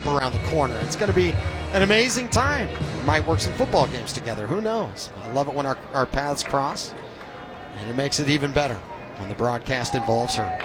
around the corner. It's going to be an amazing time. We might work some football games together. Who knows? I love it when our paths cross, and it makes it even better when the broadcast involves her.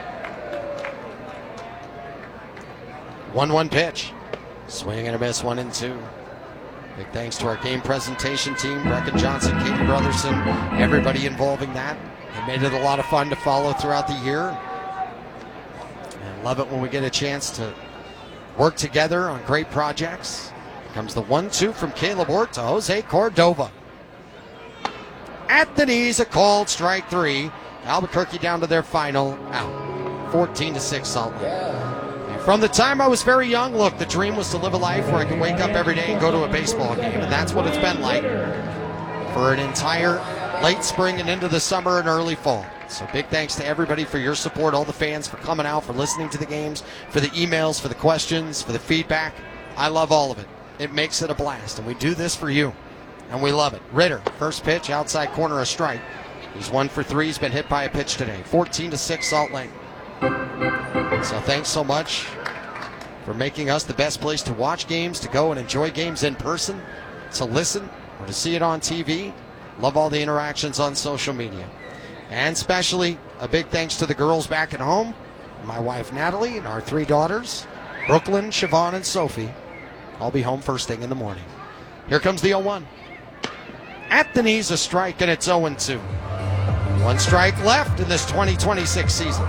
1-1 pitch. Swing and a miss, 1-2. Big thanks to our game presentation team, Brecken Johnson, Katie Brotherson, everybody involving that. They made it a lot of fun to follow throughout the year. And love it when we get a chance to work together on great projects. Here comes the 1-2 from Caleb Ort to Jose Cordova. At the knees, a called strike 3. Albuquerque down to their final out. 14-6 Salt Lake. From the time I was very young, look, the dream was to live a life where I could wake up every day and go to a baseball game, and that's what it's been like for an entire late spring and into the summer and early fall. So big thanks to everybody for your support, all the fans for coming out, for listening to the games, for the emails, for the questions, for the feedback. I love all of it. It makes it a blast, and we do this for you, and we love it. Ritter, first pitch, outside corner, a strike. He's 1 for 3. He's been hit by a pitch today. 14-6 Salt Lake. So thanks so much for making us the best place to watch games, to go and enjoy games in person, to listen, or to see it on TV. Love all the interactions on social media. And especially a big thanks to the girls back at home, my wife Natalie and our 3 daughters, Brooklyn, Siobhan, and Sophie. I'll be home first thing in the morning. Here comes the 0-1. At the knees, a strike, and it's 0-2. 1 strike left in this 2026 season.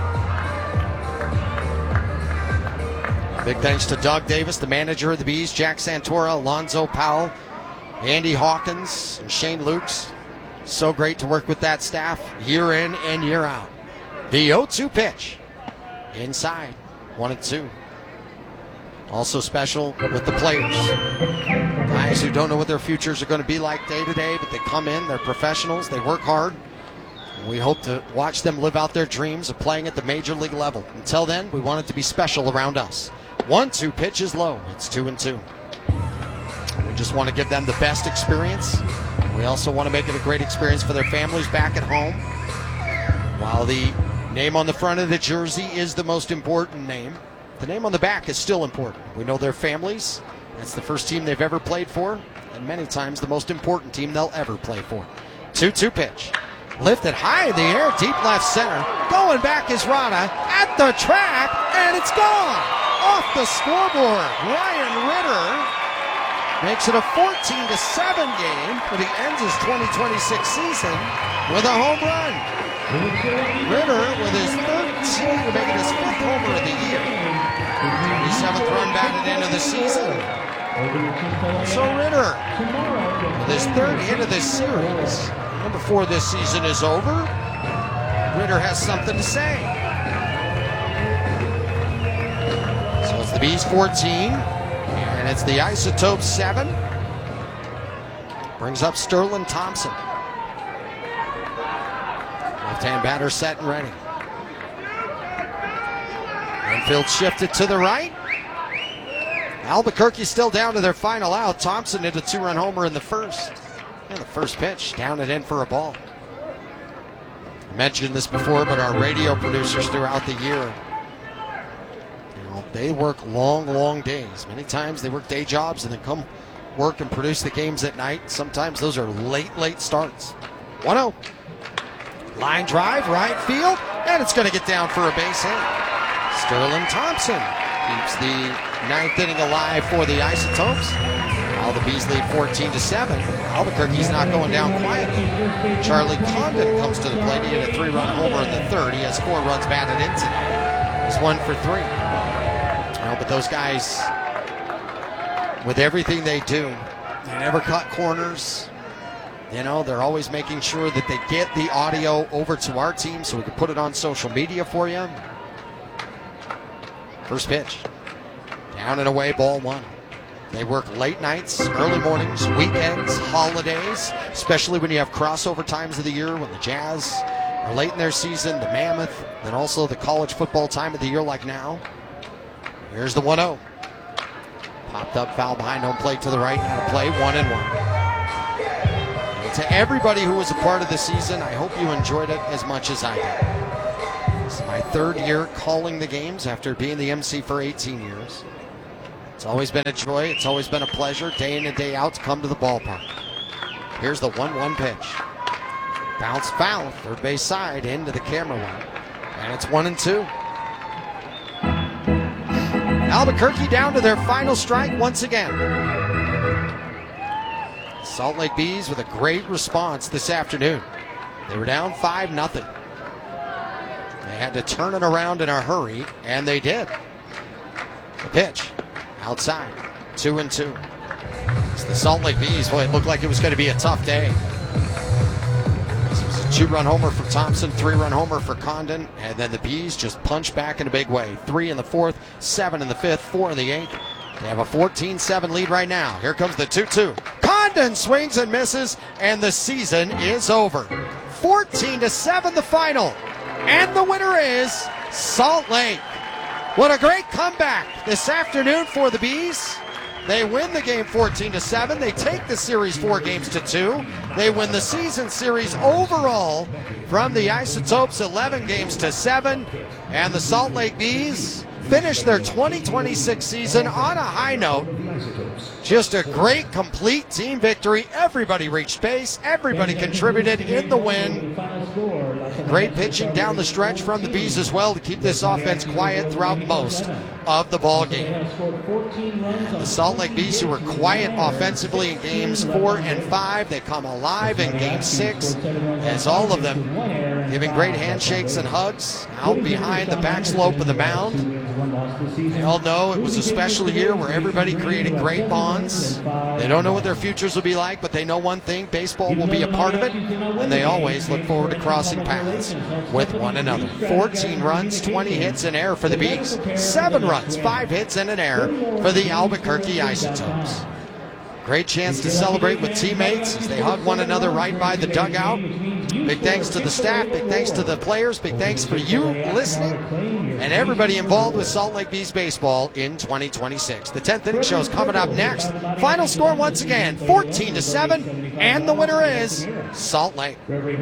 Big thanks to Doug Davis, the manager of the Bees, Jack Santora, Alonzo Powell, Andy Hawkins, and Shane Lukes. So great to work with that staff year in and year out. The 0-2 pitch. Inside, 1-2. Also special with the players. Guys who don't know what their futures are going to be like day to day, but they come in, they're professionals, they work hard. And we hope to watch them live out their dreams of playing at the major league level. Until then, we want it to be special around us. 1-2 pitch is low. It's 2-2. We just want to give them the best experience. We also want to make it a great experience for their families back at home. While the name on the front of the jersey is the most important name, the name on the back is still important. We know their families. That's the first team they've ever played for, and many times the most important team they'll ever play for. 2-2 pitch. Lifted high in the air, deep left center. Going back is Rada at the track, and it's gone. Off the scoreboard. Ryan Ritter makes it a 14-7 game, but he ends his 2026 season with a home run. Ritter with his 13th, making his 5th homer of the year. 27th run batted into the season. So Ritter with his 3rd hit of this series. And before this season is over, Ritter has something to say. So it's the Bees 14, and it's the Isotopes 7. Brings up Sterling Thompson. Left-hand batter set and ready. Infield shifted to the right. Albuquerque still down to their final out. Thompson hit a 2-run homer in the first. And the first pitch, down and in for a ball. I mentioned this before, but our radio producers throughout the year, they work long, long days. Many times they work day jobs and then come work and produce the games at night. Sometimes those are late, late starts. 1-0. Line drive, right field, and it's going to get down for a base hit. Sterling Thompson keeps the 9th inning alive for the Isotopes. While the Bees lead 14-7. Albuquerque's not going down quietly. Charlie Condon comes to the plate. He hit a 3-run homer in the 3rd. He has 4 runs batted in today. He's 1 for 3. Well, but those guys, with everything they do, they never cut corners. You know, they're always making sure that they get the audio over to our team so we can put it on social media for you. First pitch. Down and away, ball 1. They work late nights, early mornings, weekends, holidays, especially when you have crossover times of the year when the Jazz are late in their season, the Mammoth, then also the college football time of the year like now. Here's the 1-0. Popped up, foul behind home plate to the right. Now play 1-1. And to everybody who was a part of the season, I hope you enjoyed it as much as I did. This is my 3rd year calling the games after being the MC for 18 years. It's always been a joy. It's always been a pleasure, day in and day out, to come to the ballpark. Here's the 1-1 pitch. Bounce foul, third base side, into the camera line. And it's 1-2. Albuquerque down to their final strike once again. Salt Lake Bees with a great response this afternoon. They were down 5-0. They had to turn it around in a hurry, and they did. The pitch, outside, 2-2. It's the Salt Lake Bees. Boy, it looked like it was going to be a tough day. This was a 2-run homer for Thompson, 3-run homer for Condon, and then the Bees just punched back in a big way. 3 in the fourth, 7 in the fifth, 4 in the eighth. They have a 14-7 lead right now. Here comes the 2-2. Condon swings and misses, and the season is over. 14-7 the final, and the winner is Salt Lake. What a great comeback this afternoon for the Bees. They win the game 14-7. They take the series 4-2. They win the season series overall from the Isotopes 11-7. And the Salt Lake Bees finish their 2026 season on a high note. Just a great, complete team victory. Everybody reached base. Everybody contributed in the win. Great pitching down the stretch from the Bees as well to keep this offense quiet throughout most of the ball game. The Salt Lake Bees, who were quiet offensively in games 4 and 5, they come alive in game 6 as all of them giving great handshakes and hugs out behind the back slope of the mound. They all know it was a special year where everybody created great bonds. They don't know what their futures will be like, but they know one thing: baseball will be a part of it, and they always look forward to crossing paths with one another. 14 runs, 20 hits, and error for the Bees. 7 runs, 5 hits, and an error for the Albuquerque Isotopes. Great chance to celebrate with teammates as they hug one another right by the dugout. Big thanks to the staff, big thanks to the players, big thanks for you listening, and everybody involved with Salt Lake Bees baseball in 2026. The 10th inning show is coming up next. Final score once again, 14-7, and the winner is Salt Lake.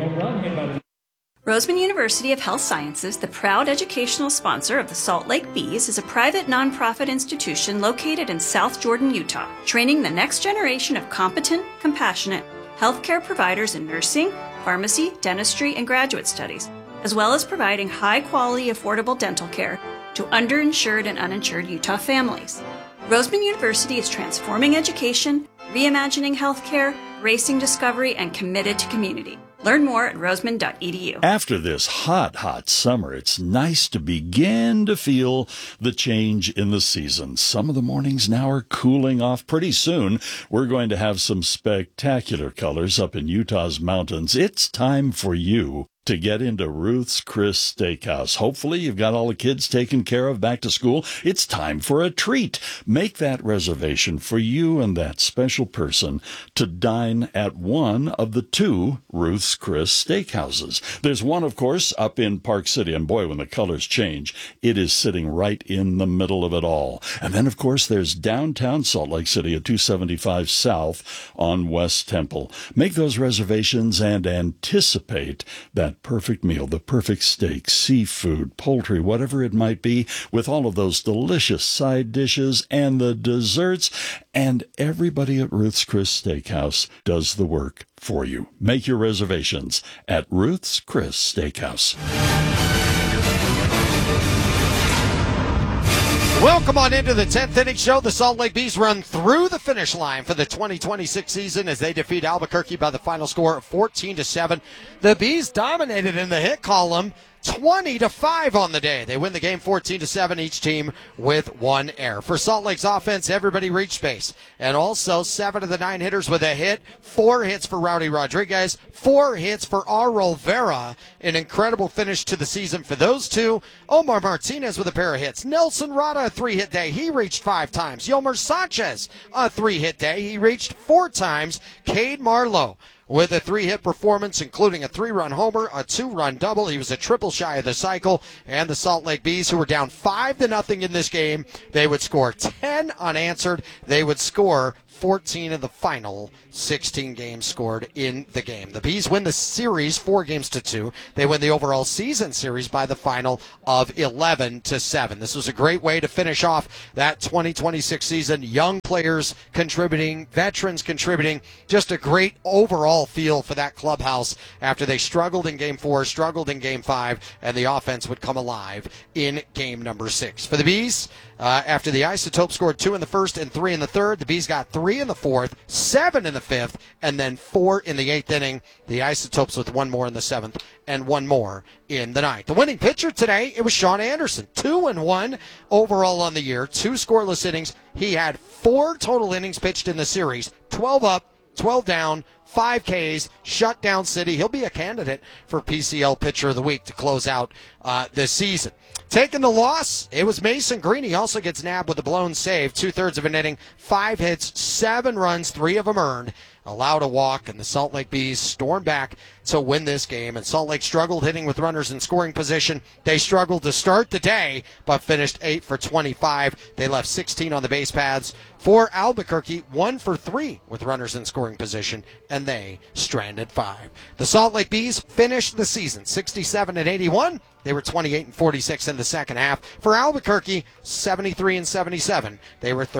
Roseman University of Health Sciences, the proud educational sponsor of the Salt Lake Bees, is a private nonprofit institution located in South Jordan, Utah, training the next generation of competent, compassionate healthcare providers in nursing, pharmacy, dentistry, and graduate studies, as well as providing high-quality, affordable dental care to underinsured and uninsured Utah families. Roseman University is transforming education, reimagining healthcare, racing discovery, and committed to community. Learn more at roseman.edu. After this hot summer, it's nice to begin to feel the change in the season. Some of the mornings now are cooling off. Pretty soon, we're going to have some spectacular colors up in Utah's mountains. It's time for you to get into Ruth's Chris Steakhouse. Hopefully you've got all the kids taken care of back to school. It's time for a treat. Make that reservation for you and that special person to dine at one of the 2 Ruth's Chris Steakhouses. There's one, of course, up in Park City, and boy, when the colors change, it is sitting right in the middle of it all. And then, of course, there's downtown Salt Lake City at 275 South on West Temple. Make those reservations and anticipate that perfect meal, the perfect steak, seafood, poultry, whatever it might be, with all of those delicious side dishes and the desserts. And everybody at Ruth's Chris Steakhouse does the work for you. Make your reservations at Ruth's Chris Steakhouse. Welcome on into the 10th inning show. The Salt Lake Bees run through the finish line for the 2026 season as they defeat Albuquerque by the final score of 14-7. The Bees dominated in the hit column, 20-5 on the day. They win the game 14-7, each team with 1 error. For Salt Lake's offense, everybody reached base. And also 7 of the 9 hitters with a hit, 4 hits for Rowdy Rodriguez, 4 hits for Arol Vera. An incredible finish to the season for those 2. Omar Martinez with a pair of hits. Nelson Rada, a 3-hit day. He reached 5 times. Yomer Sanchez, a 3-hit day. He reached 4 times. Cade Marlowe with a 3-hit performance, including a 3-run homer, a 2-run double. He was a triple shy of the cycle. And the Salt Lake Bees, who were down 5-0 in this game, they would score 10 unanswered. They would score 14 of the final 16 games scored in the game. The Bees win the series 4-2. They win the overall season series by the final of 11-7. This was a great way to finish off that 2026 season. Young players contributing, veterans contributing, just a great overall feel for that clubhouse after they struggled in Game 4, struggled in Game 5, and the offense would come alive in Game number 6. For the Bees, after the Isotopes scored 2 in the first and 3 in the third, the Bees got 3 in the fourth, 7 in the fifth, and then 4 in the 8th inning. The Isotopes with 1 more in the 7th and 1 more in the 9th. The winning pitcher today, it was Sean Anderson. 2-1 overall on the year, 2 scoreless innings. He had 4 total innings pitched in the series, 12 up, 12 down, 5 Ks, shut down City. He'll be a candidate for PCL Pitcher of the Week to close out this season. Taking the loss, it was Mason Green. He also gets nabbed with a blown save, 2/3 of an inning, 5 hits, 7 runs, 3 of them earned, allowed a walk, and the Salt Lake Bees stormed back to win this game. And Salt Lake struggled hitting with runners in scoring position. They struggled to start the day, but finished 8 for 25. They left 16 on the base paths. For Albuquerque, 1 for 3 with runners in scoring position, and they stranded 5. The Salt Lake Bees finished the season 67-81. They were 28-46 in the second half. For Albuquerque, 73-77. They were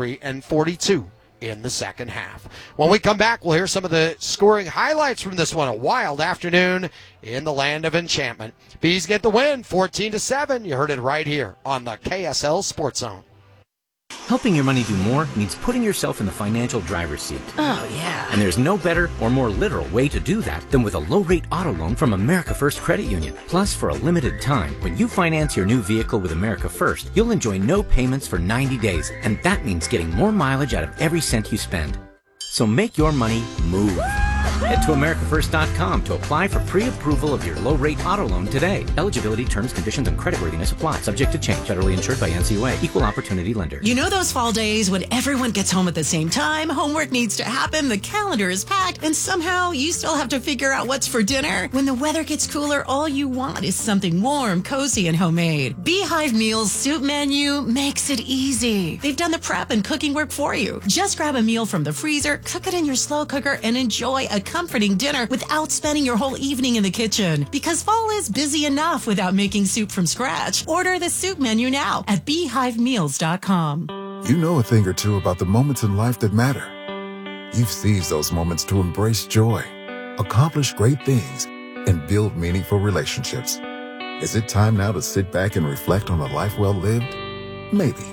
33-42 in the second half. When we come back, we'll hear some of the scoring highlights from this one. A wild afternoon in the land of enchantment. Bees get the win, 14-7. You heard it right here on the KSL Sports Zone. Helping your money do more means putting yourself in the financial driver's seat. Oh, yeah. And there's no better or more literal way to do that than with a low-rate auto loan from America First Credit Union. Plus, for a limited time, when you finance your new vehicle with America First, you'll enjoy no payments for 90 days, and that means getting more mileage out of every cent you spend. So make your money move. Head to AmericaFirst.com to apply for pre-approval of your low-rate auto loan today. Eligibility, terms, conditions, and creditworthiness apply. Subject to change. Federally insured by NCUA. Equal opportunity lender. You know those fall days when everyone gets home at the same time, homework needs to happen, the calendar is packed, and somehow you still have to figure out what's for dinner? When the weather gets cooler, all you want is something warm, cozy, and homemade. Beehive Meals soup menu makes it easy. They've done the prep and cooking work for you. Just grab a meal from the freezer, cook it in your slow cooker, and enjoy a comforting dinner without spending your whole evening in the kitchen. Because fall is busy enough without making soup from scratch. Order the soup menu now at beehivemeals.com. You know a thing or two about the moments in life that matter. You've seized those moments to embrace joy, accomplish great things, and build meaningful relationships. Is it time now to sit back and reflect on a life well lived? Maybe.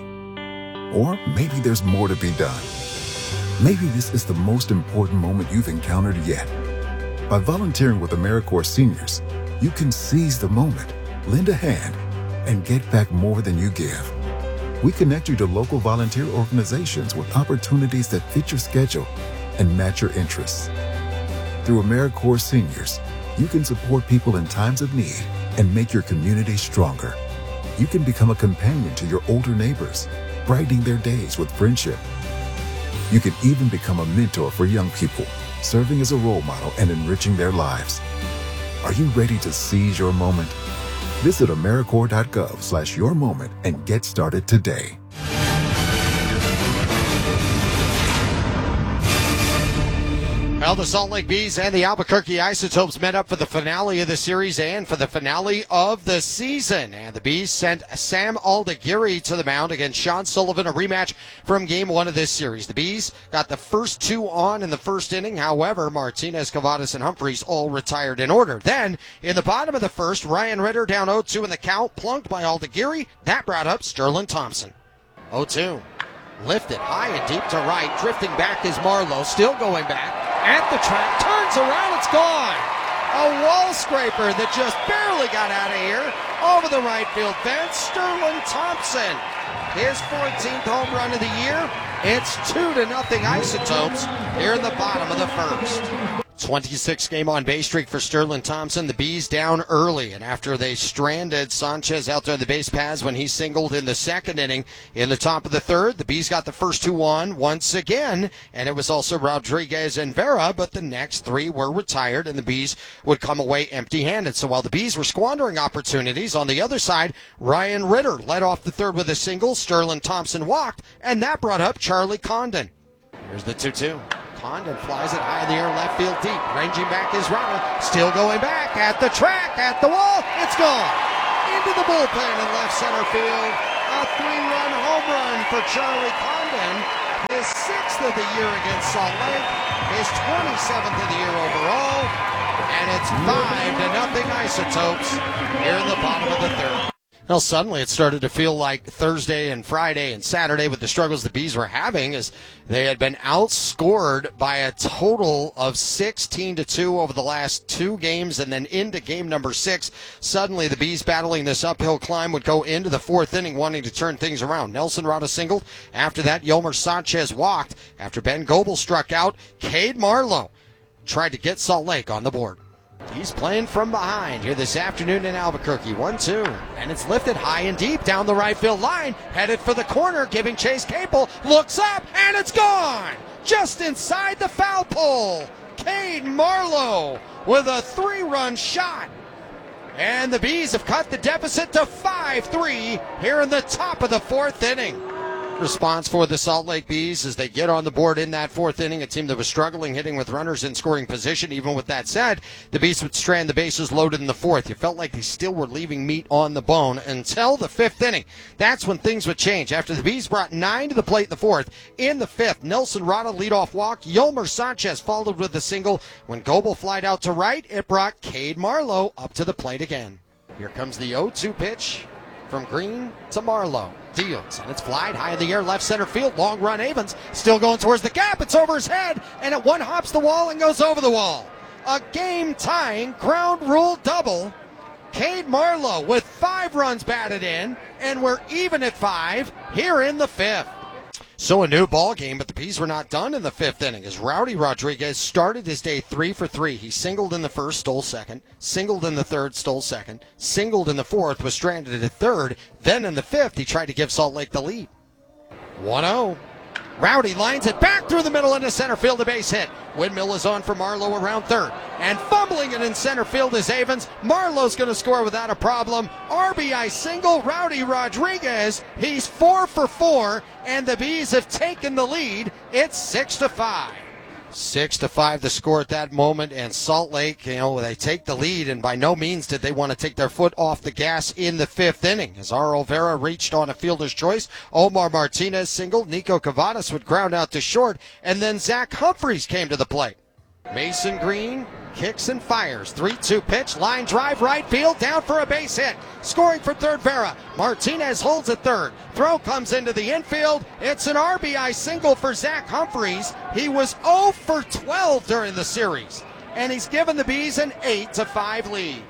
Or maybe there's more to be done. Maybe this is the most important moment you've encountered yet. By volunteering with AmeriCorps Seniors, you can seize the moment, lend a hand, and get back more than you give. We connect you to local volunteer organizations with opportunities that fit your schedule and match your interests. Through AmeriCorps Seniors, you can support people in times of need and make your community stronger. You can become a companion to your older neighbors, brightening their days with friendship. You can even become a mentor for young people, serving as a role model and enriching their lives. Are you ready to seize your moment? Visit AmeriCorps.gov/yourmoment and get started today. Well, the Salt Lake Bees and the Albuquerque Isotopes met up for the finale of the series and for the finale of the season. And the Bees sent Sam Aldeguerri to the mound against Sean Sullivan, a rematch from Game 1 of this series. The Bees got the first 2 on in the first inning. However, Martinez, Cavadas, and Humphreys all retired in order. Then, in the bottom of the first, Ryan Ritter down 0-2 in the count, plunked by Aldeguerri. That brought up Sterling Thompson. 0-2. Lifted high and deep to right. Drifting back is Marlowe. Still going back. At the track. Turns around. It's gone. A wall scraper that just barely got out of here. Over the right field fence. Sterling Thompson. His 14th home run of the year. It's 2-0 Isotopes here in the bottom of the first. 26 game on base streak for Sterling Thompson. The Bees down early, and after they stranded Sanchez out there on the base paths when he singled in the second inning in the top of the third, the Bees got the first two on once again, and it was also Rodriguez and Vera, but the next three were retired, and the Bees would come away empty-handed. So while the Bees were squandering opportunities, on the other side, Ryan Ritter led off the third with a single. Sterling Thompson walked, and that brought up Charlie Condon. Here's the 2-2. Condon flies it high in the air, left field deep. Ranging back is Rana. Still going back at the track, at the wall. It's gone. Into the bullpen in left center field. A 3-run home run for Charlie Condon. His 6th of the year against Salt Lake. His 27th of the year overall. And it's 5-0 Isotopes here in the bottom of the third. Well, suddenly it started to feel like Thursday and Friday and Saturday with the struggles the Bees were having, as they had been outscored by a total of 16-2 over the last two games, and then into game number 6. Suddenly the Bees, battling this uphill climb, would go into the fourth inning wanting to turn things around. Nelson Rada singled. After that, Yolmer Sanchez walked. After Ben Goebel struck out, Cade Marlowe tried to get Salt Lake on the board. He's playing from behind here this afternoon in Albuquerque. 1-2. And it's lifted high and deep down the right field line. Headed for the corner, giving Chase Capel. Looks up, and it's gone! Just inside the foul pole. Cade Marlowe with a 3-run shot. And the Bees have cut the deficit to 5-3 here in the top of the fourth inning. Response for the Salt Lake Bees as they get on the board in that fourth inning, a team that was struggling hitting with runners in scoring position. Even with that said, the Bees would strand the bases loaded in the fourth. You felt like they still were leaving meat on the bone until the fifth inning. That's when things would change. After the Bees brought 9 to the plate in the fourth, in the fifth, Nelson Rada leadoff walk. Yolmer Sanchez followed with a single. When Goebel flied out to right, it brought Cade Marlowe up to the plate again. Here comes the 0-2 pitch from Green to Marlowe. Deals, and it's flied high in the air, left center field. Long run, Avens still going towards the gap. It's over his head, and it one hops the wall and goes over the wall. A game-tying ground rule double. Cade Marlowe with 5 runs batted in, and we're even at 5 here in the fifth. So a new ball game, but the Bees were not done in the fifth inning as Rowdy Rodriguez started his day 3 for 3. He singled in the first, stole second, singled in the third, stole second, singled in the fourth, was stranded at third. Then in the fifth, he tried to give Salt Lake the lead. 1-0. Rowdy lines it back through the middle into center field, a base hit. Windmill is on for Marlowe around third. And fumbling it in center field is Avens. Marlowe's going to score without a problem. RBI single, Rowdy Rodriguez. He's 4 for 4, and the Bees have taken the lead. It's 6-5. 6-5 the score at that moment, and Salt Lake, they take the lead, and by no means did they want to take their foot off the gas in the fifth inning. As Aro Vera reached on a fielder's choice, Omar Martinez singled, Nico Cavadas would ground out to short, and then Zach Humphreys came to the plate. Mason Green kicks and fires. 3-2 pitch, line drive, right field, down for a base hit. Scoring from third, Vera. Martinez holds at third. Throw comes into the infield. It's an RBI single for Zach Humphreys. He was 0 for 12 during the series, and he's given the Bees an 8-5 lead.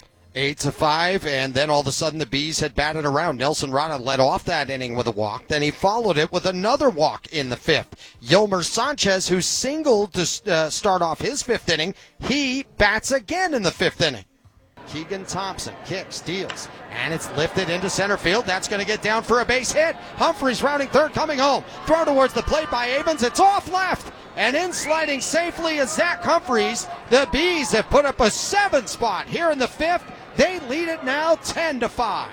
8-5, and then all of a sudden the Bees had batted around. Nelson Rada led off that inning with a walk. Then he followed it with another walk in the fifth. Yolmer Sanchez, who singled to start off his fifth inning, he bats again in the fifth inning. Keegan Thompson kicks, deals, and it's lifted into center field. That's going to get down for a base hit. Humphreys rounding third, coming home. Throw towards the plate by Avens. It's off left. And in sliding safely is Zach Humphreys. The Bees have put up a 7 spot here in the fifth. They lead it now 10-5.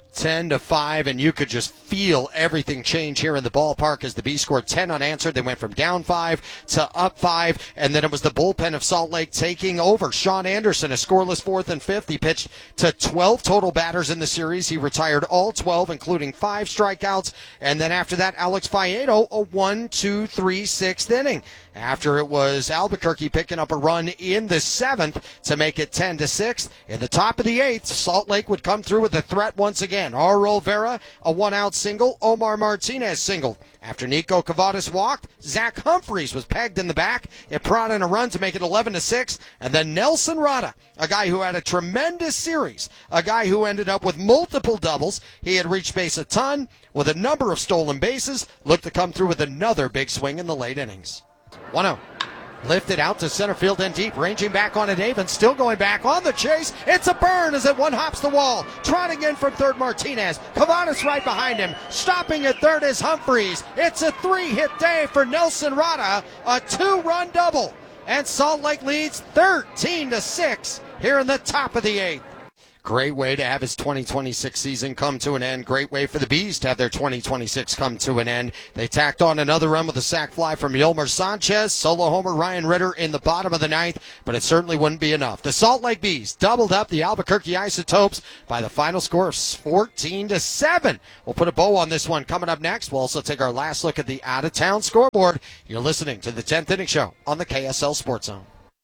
10-5, and you could just feel everything change here in the ballpark as the Bees scored 10 unanswered. They went from down 5 to up 5, and then it was the bullpen of Salt Lake taking over. Sean Anderson, a scoreless fourth and fifth. He pitched to 12 total batters in the series. He retired all 12, including 5 strikeouts, and then after that, Alex Faedo, a 1-2-3 sixth inning. After it was Albuquerque picking up a run in the 7th to make it 10-6. In the top of the 8th, Salt Lake would come through with a threat once again. Aro Vera, a 1-out single. Omar Martinez singled. After Nico Cavadas walked, Zach Humphreys was pegged in the back. It brought in a run to make it 11-6. And then Nelson Rada, a guy who had a tremendous series, a guy who ended up with multiple doubles. He had reached base a ton with a number of stolen bases, looked to come through with another big swing in the late innings. 1-0. Lifted out to center field and deep, ranging back on it, Avon still going back on the chase. It's a burn as it one hops the wall. Trotting in from third, Martinez. Cavadas right behind him. Stopping at third is Humphreys. It's a 3-hit day for Nelson Rada, a 2-run double. And Salt Lake leads 13-6 here in the top of the 8th. Great way to have his 2026 season come to an end. Great way for the Bees to have their 2026 come to an end. They tacked on another run with a sac fly from Yolmer Sanchez. Solo homer Ryan Ritter in the bottom of the 9th, but it certainly wouldn't be enough. The Salt Lake Bees doubled up the Albuquerque Isotopes by the final score of 14-7. We'll put a bow on this one coming up next. We'll also take our last look at the out-of-town scoreboard. You're listening to the 10th Inning Show on the KSL Sports Zone.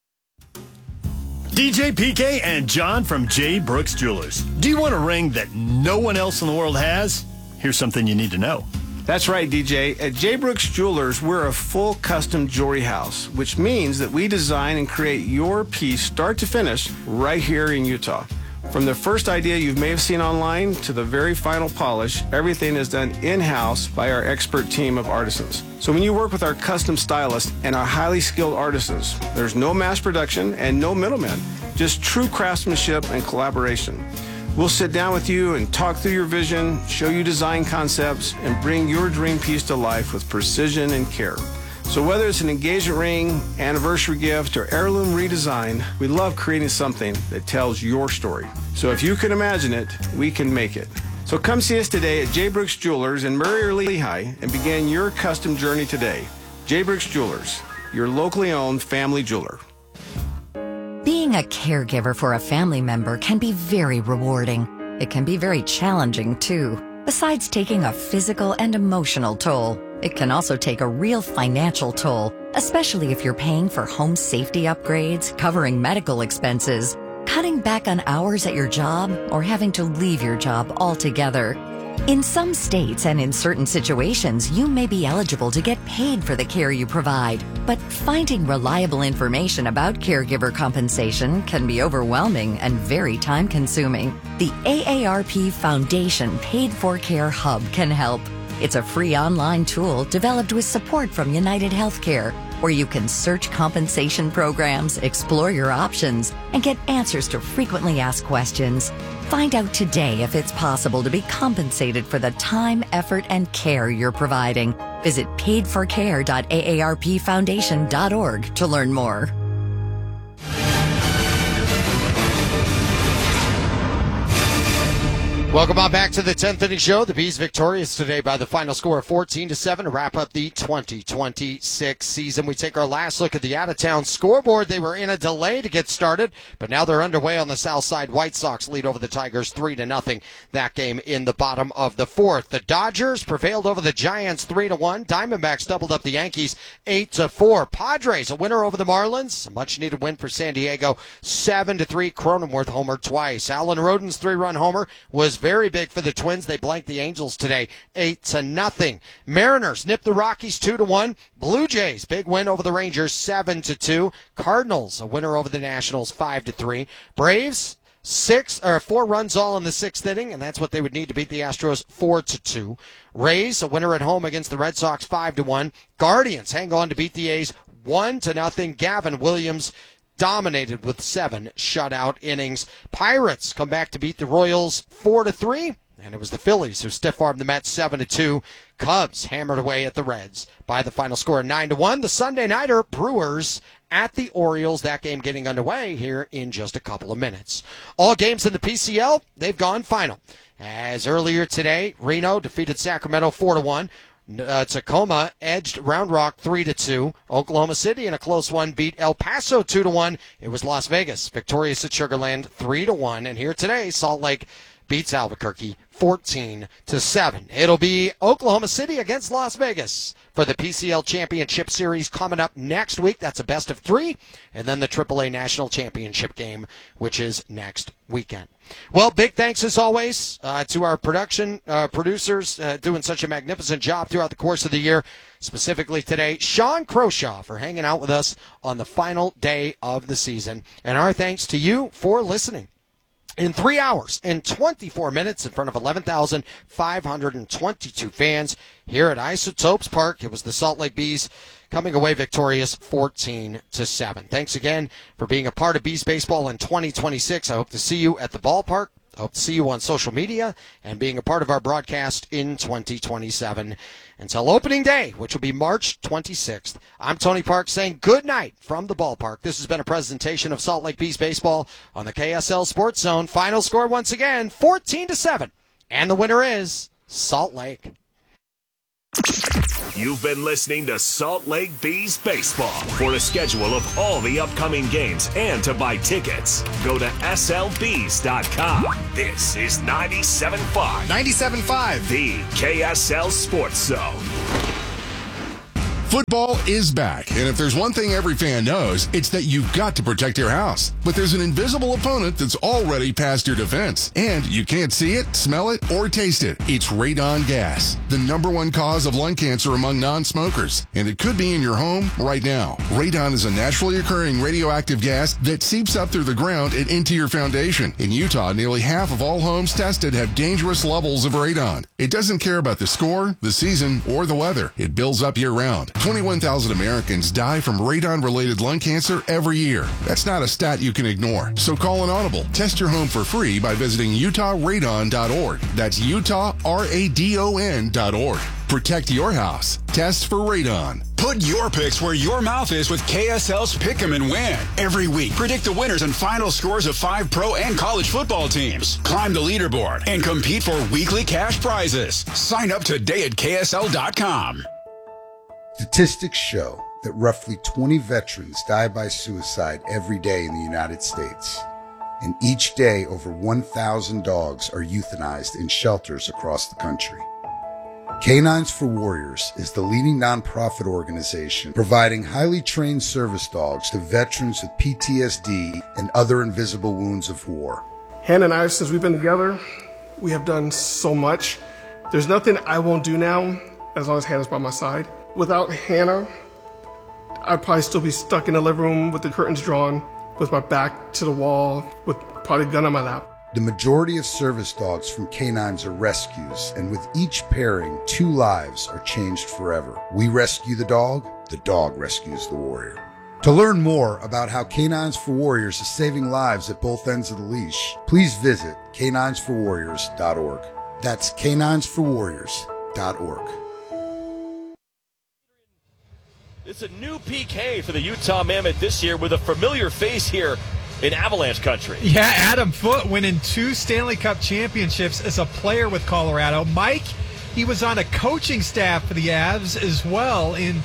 DJ PK and John from J. Brooks Jewelers. Do you want a ring that no one else in the world has? Here's something you need to know. That's right, DJ. At J. Brooks Jewelers, we're a full custom jewelry house, which means that we design and create your piece start to finish right here in Utah. From the first idea you may have seen online to the very final polish, everything is done in-house by our expert team of artisans. So when you work with our custom stylists and our highly skilled artisans, there's no mass production and no middlemen, just true craftsmanship and collaboration. We'll sit down with you and talk through your vision, show you design concepts, and bring your dream piece to life with precision and care. So whether it's an engagement ring, anniversary gift, or heirloom redesign, we love creating something that tells your story. So if you can imagine it, we can make it. So come see us today at J. Brooks Jewelers in Murray or Lehigh and begin your custom journey today. J. Brooks Jewelers, your locally owned family jeweler. Being a caregiver for a family member can be very rewarding. It can be very challenging, too. Besides taking a physical and emotional toll, it can also take a real financial toll, especially if you're paying for home safety upgrades, covering medical expenses, cutting back on hours at your job, or having to leave your job altogether. In some states and in certain situations, you may be eligible to get paid for the care you provide, but finding reliable information about caregiver compensation can be overwhelming and very time-consuming. The AARP Foundation Paid for Care Hub can help. It's a free online tool developed with support from United Healthcare, where you can search compensation programs, explore your options, and get answers to frequently asked questions. Find out today if it's possible to be compensated for the time, effort, and care you're providing. Visit paidforcare.aarpfoundation.org to learn more. Welcome on back to the 10th Inning Show. The Bees victorious today by the final score of 14-7 to wrap up the 2026 season. We take our last look at the out-of-town scoreboard. They were in a delay to get started, but now they're underway on the south side. White Sox lead over the Tigers 3-0. That game in the bottom of the 4th. The Dodgers prevailed over the Giants 3-1. Diamondbacks doubled up the Yankees 8-4. Padres a winner over the Marlins. A much-needed win for San Diego 7-3. Cronenworth homered twice. Alan Roden's 3-run homer was very big for the Twins. They blanked the Angels today 8-0. Mariners nipped the Rockies 2-1. Blue Jays big win over the Rangers 7-2. Cardinals a winner over the Nationals 5-3. Braves 4 runs all in the 6th inning, and that's what they would need to beat the Astros 4-2. Rays a winner at home against the Red Sox 5-1. Guardians hang on to beat the A's 1-0. Gavin Williams dominated with 7 shutout innings. Pirates come back to beat the Royals 4-3, and it was the Phillies who stiff-armed the Mets 7-2. Cubs hammered away at the Reds by the final score 9-1. The Sunday nighter, Brewers at the Orioles. That game getting underway here in just a couple of minutes. All games in the PCL, they've gone final. As earlier today, Reno defeated Sacramento 4-1. Tacoma edged Round Rock 3-2. Oklahoma City in a close one beat El Paso 2-1. It was Las Vegas victorious at Sugar Land 3-1. And here today, Salt Lake beats Albuquerque 14-7. It'll be Oklahoma City against Las Vegas for the PCL Championship Series coming up next week. That's a best of 3. And then the AAA National Championship game, which is next weekend. Well, big thanks as always to our producers doing such a magnificent job throughout the course of the year. Specifically today, Sean Croshaw for hanging out with us on the final day of the season. And our thanks to you for listening. in 3 hours and 24 minutes in front of 11,522 fans here at Isotopes Park. It was the Salt Lake Bees coming away victorious 14-7. Thanks again for being a part of Bees baseball in 2026. I hope to see you at the ballpark. I hope to see you on social media and being a part of our broadcast in 2027. Until opening day, which will be March 26th, I'm Tony Park saying good night from the ballpark. This has been a presentation of Salt Lake Bees baseball on the KSL Sports Zone. Final score once again, 14-7. And the winner is Salt Lake. You've been listening to Salt Lake Bees Baseball. For a schedule of all the upcoming games and to buy tickets, go to slbees.com. This is 97.5. 97.5. The KSL Sports Zone. Football is back, and if there's one thing every fan knows, it's that you've got to protect your house. But there's an invisible opponent that's already past your defense, and you can't see it, smell it, or taste it. It's radon gas, the #1 cause of lung cancer among non-smokers, and it could be in your home right now. Radon is a naturally occurring radioactive gas that seeps up through the ground and into your foundation. In Utah, nearly half of all homes tested have dangerous levels of radon. It doesn't care about the score, the season, or the weather. It builds up year-round. 21,000 Americans die from radon-related lung cancer every year. That's not a stat you can ignore. So call an audible. Test your home for free by visiting utahradon.org. That's utahradon.org. Protect your house. Test for radon. Put your picks where your mouth is with KSL's Pick 'em and Win. Every week, predict the winners and final scores of 5 pro and college football teams. Climb the leaderboard and compete for weekly cash prizes. Sign up today at KSL.com. Statistics show that roughly 20 veterans die by suicide every day in the United States. And each day, over 1,000 dogs are euthanized in shelters across the country. Canines for Warriors is the leading nonprofit organization providing highly trained service dogs to veterans with PTSD and other invisible wounds of war. Hannah and I, since we've been together, we have done so much. There's nothing I won't do now as long as Hannah's by my side. Without Hannah, I'd probably still be stuck in the living room with the curtains drawn, with my back to the wall, with probably a gun on my lap. The majority of service dogs from canines are rescues, and with each pairing, 2 lives are changed forever. We rescue the dog rescues the warrior. To learn more about how Canines for Warriors is saving lives at both ends of the leash, please visit caninesforwarriors.org. That's caninesforwarriors.org. It's a new PK for the Utah Mammoth this year with a familiar face here in Avalanche country. Yeah, Adam Foote winning 2 Stanley Cup championships as a player with Colorado. Mike, he was on a coaching staff for the Avs as well in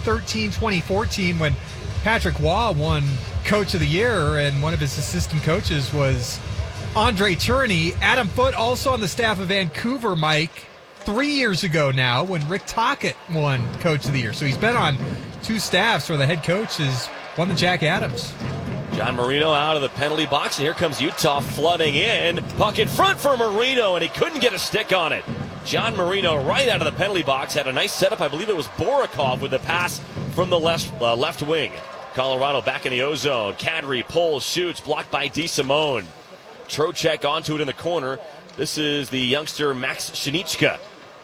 2013-2014 when Patrick Waugh won Coach of the Year, and one of his assistant coaches was Andre Tourigny. Adam Foote also on the staff of Vancouver, Mike, 3 years ago now when Rick Tocchet won Coach of the Year. So he's been on 2 staffs where the head coach is one of Jack Adams. John Marino out of the penalty box, and here comes Utah flooding in. Puck in front for Marino, and he couldn't get a stick on it. John Marino right out of the penalty box had a nice setup. I believe it was Borikov with the pass from the left wing. Colorado back in the O-zone. Kadri pulls, shoots, blocked by DeSimone. Trocheck onto it in the corner. This is the youngster Max Shinichka.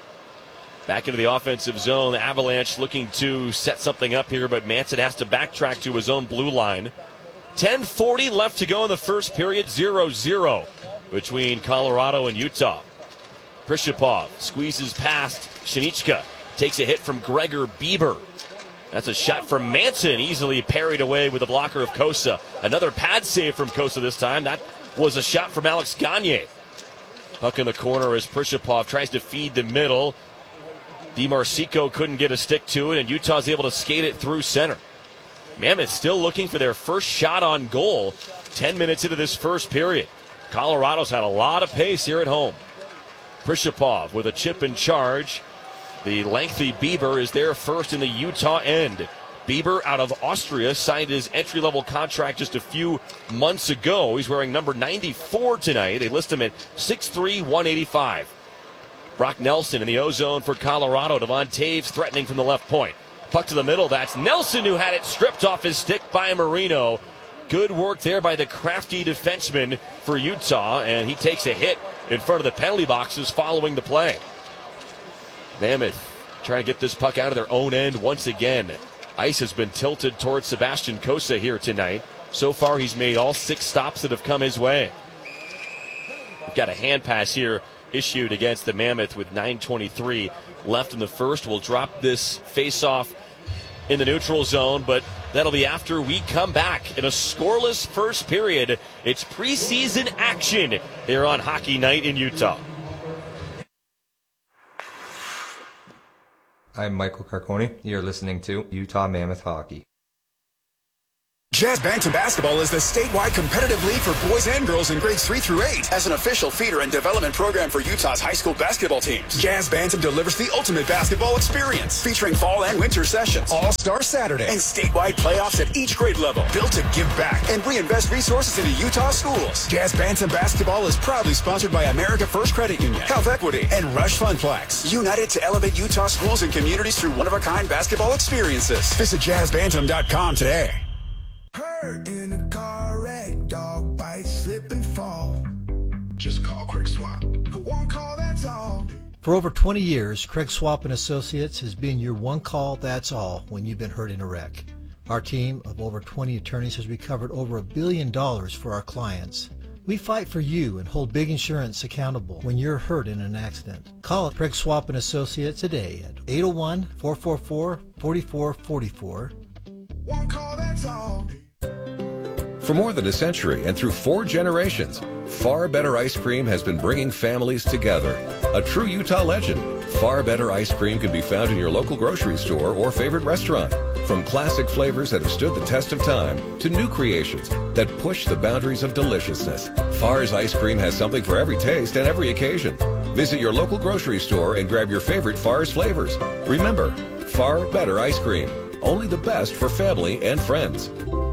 Back into the offensive zone. The Avalanche looking to set something up here, but Manson has to backtrack to his own blue line. 10:40 left to go in the first period. 0-0 between Colorado and Utah. Prishapov squeezes past Shinichka. Takes a hit from Gregor Bieber. That's a shot from Manson, easily parried away with a blocker of Kosa. Another pad save from Kosa this time. That was a shot from Alex Gagne. Puck in the corner as Prishapov tries to feed the middle. DiMarcico couldn't get a stick to it, and Utah's able to skate it through center. Mammoth still looking for their first shot on goal 10 minutes into this first period. Colorado's had a lot of pace here at home. Prishapov with a chip in charge. The lengthy Bieber is there first in the Utah end. Bieber out of Austria signed his entry-level contract just a few months ago. He's wearing number 94 tonight. They list him at 6'3", 185. Brock Nelson in the O-zone for Colorado. Devon Taves threatening from the left point. Puck to the middle. That's Nelson who had it stripped off his stick by Marino. Good work there by the crafty defenseman for Utah, and he takes a hit in front of the penalty boxes following the play. Mammoth trying to get this puck out of their own end once again. Ice has been tilted towards Sebastian Cossa here tonight. So far, he's made all 6 stops that have come his way. We've got a hand pass here issued against the Mammoth with 9:23 left in the first. We'll drop this face-off in the neutral zone, but that'll be after we come back in a scoreless first period. It's preseason action here on Hockey Night in Utah. I'm Michael Carcone. You're listening to Utah Mammoth Hockey. Jazz Bantam Basketball is the statewide competitive league for boys and girls in grades 3 through 8. As an official feeder and development program for Utah's high school basketball teams, Jazz Bantam delivers the ultimate basketball experience, featuring fall and winter sessions, All-Star Saturday, and statewide playoffs at each grade level, built to give back and reinvest resources into Utah schools. Jazz Bantam Basketball is proudly sponsored by America First Credit Union, Health Equity, and Rush Funplex, united to elevate Utah schools and communities through one-of-a-kind basketball experiences. Visit jazzbantam.com today. Hurt in a car wreck, dog bite, slip and fall. Just call Craig Swap. One call, that's all. For over 20 years, Craig Swap & Associates has been your one call, that's all, when you've been hurt in a wreck. Our team of over 20 attorneys has recovered over $1 billion for our clients. We fight for you and hold big insurance accountable when you're hurt in an accident. Call Craig Swap & Associates today at 801-444-4444. One call, that's all. For more than a century and through 4 generations, Far Better Ice Cream has been bringing families together. A true Utah legend, Far Better Ice Cream can be found in your local grocery store or favorite restaurant. From classic flavors that have stood the test of time to new creations that push the boundaries of deliciousness, Far's Ice Cream has something for every taste and every occasion. Visit your local grocery store and grab your favorite Far's flavors. Remember, Far Better Ice Cream. Only the best for family and friends.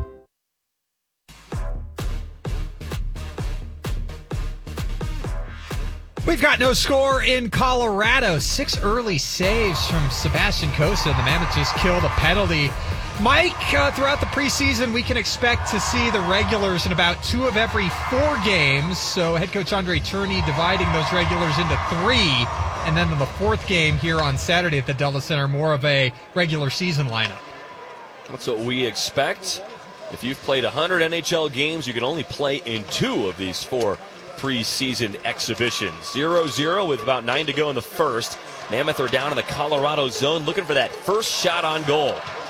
We've got no score in Colorado. 6 early saves from Sebastian Cossa. The Mammoth just killed a penalty. Mike, throughout the preseason, we can expect to see the regulars in about 2 of every 4 games. So head coach Andre Turney dividing those regulars into 3. And then in the 4th game here on Saturday at the Delta Center, more of a regular season lineup. That's what we expect. If you've played 100 NHL games, you can only play in 2 of these 4 preseason exhibitions. 0-0 with about 9 to go in the first. Mammoth are down in the Colorado zone looking for that first shot on goal.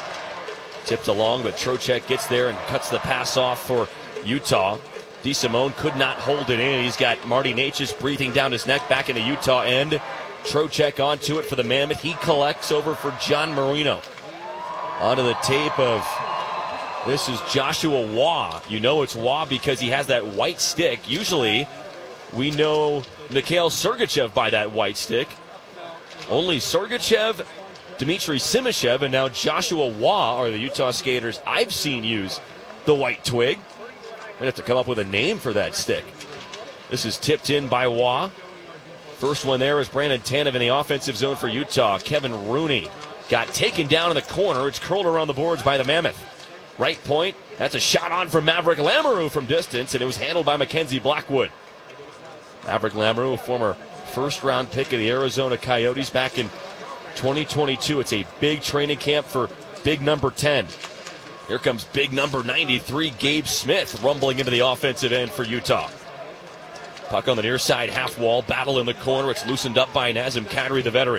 Tipped along, but Trocheck gets there and cuts the pass off for Utah. DeSimone could not hold it in. He's got Marty Necas breathing down his neck back in the Utah end. Trocheck onto it for the Mammoth. He collects over for John Marino. Onto the tape of, this is Joshua Waugh. You know it's Waugh because he has that white stick. Usually, we know Mikhail Sergachev by that white stick. Only Sergachev, Dmitry Simashev, and now Joshua Waugh are the Utah skaters I've seen use the white twig. Might have to come up with a name for that stick. This is tipped in by Waugh. First one there is Brandon Tanev in the offensive zone for Utah. Kevin Rooney got taken down in the corner. It's curled around the boards by the Mammoth. Right point, that's a shot on from Maverick Lamoureux from distance, and it was handled by Mackenzie Blackwood. Maverick Lamoureux, a former first-round pick of the Arizona Coyotes back in 2022. It's a big training camp for big number 10. Here comes big number 93, Gabe Smith, rumbling into the offensive end for Utah. Puck on the near side half wall, battle in the corner. It's loosened up by Nazem Kadri, the veteran.